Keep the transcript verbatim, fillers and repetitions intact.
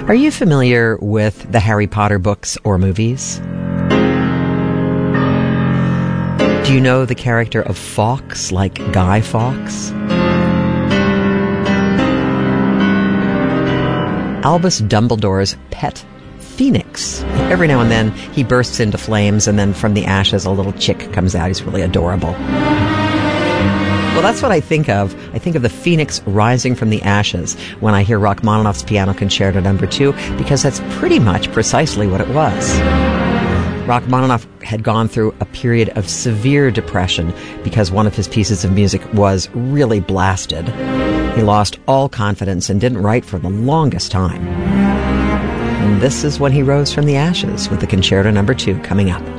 Are you familiar with the Harry Potter books or movies? Do you know the character of Fawkes, like Guy Fawkes? Albus Dumbledore's pet Phoenix. Every now and then he bursts into flames, and then from the ashes a little chick comes out. He's really adorable. Well, that's what I think of. I think of the phoenix rising from the ashes when I hear Rachmaninoff's Piano Concerto Number Two, because that's pretty much precisely what it was. Rachmaninoff had gone through a period of severe depression because one of his pieces of music was really blasted. He lost all confidence and didn't write for the longest time. And this is when he rose from the ashes with the Concerto Number Two coming up.